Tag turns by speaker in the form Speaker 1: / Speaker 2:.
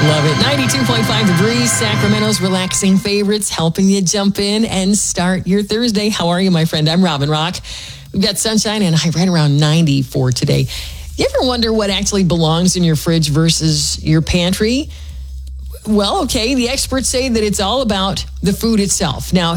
Speaker 1: Love it. 92.5 degrees, Sacramento's relaxing favorites, helping you jump in and start your Thursday. How are you, my friend? I'm Robin Rock. We've got sunshine and high right around 90 for today. You ever wonder what actually belongs in your fridge versus your pantry? Well, okay, the experts say that it's all about the food itself. Now,